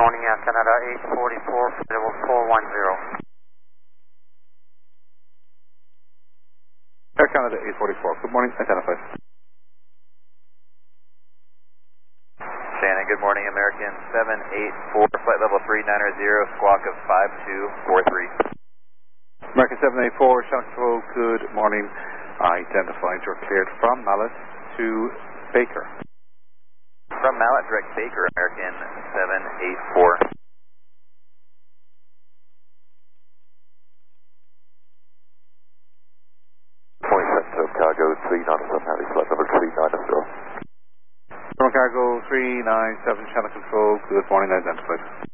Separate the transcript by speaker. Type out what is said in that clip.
Speaker 1: morning, Air Canada 844, level 410.
Speaker 2: Air Canada 844, good morning, identified.
Speaker 3: Shannon, good morning, American 784, flight level 390, squawk of 5243.
Speaker 2: American 784, Shannon Control, good morning. Identified, you're cleared from Mallet to Baker.
Speaker 3: From Mallet, direct Baker, American 784.
Speaker 4: Cargo 397, Harry, flight level 390.
Speaker 2: From Cargo 397, Shannon Control, good morning, identified.